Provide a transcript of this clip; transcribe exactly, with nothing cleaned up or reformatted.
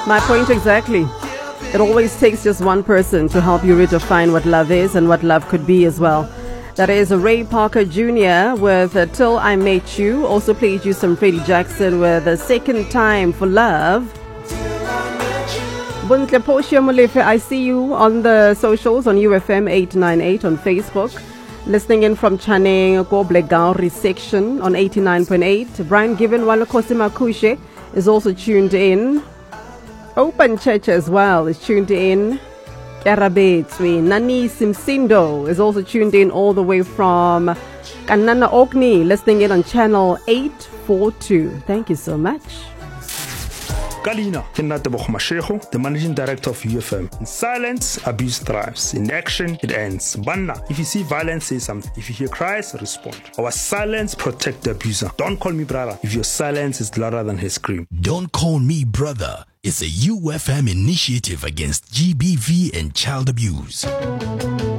My point exactly. It always takes just one person to help you redefine what love is and what love could be as well. That is Ray Parker Junior with uh, Till I Met You. Also played you some Freddie Jackson with A Second Time for Love. Buntle Portia Molefe, I see you on the socials on U F M eight ninety-eight on Facebook. Listening in from Chaneng Goblegauri section on eighty-nine point eight. Brian Given Walakosi Makushe is also tuned in. Open Church as well is tuned in. Karabetswe Nani Simsindo is also tuned in all the way from Kanana Okni, listening in on channel eight forty-two. Thank you so much. Kalina, Kinatebo Mashego, the managing director of U F M. In silence, abuse thrives. In action, it ends. Banna, if you see violence, say something. If you hear cries, respond. Our silence protect the abuser. Don't call me brother if your silence is louder than his scream. Don't Call Me Brother is a U F M initiative against G B V and child abuse.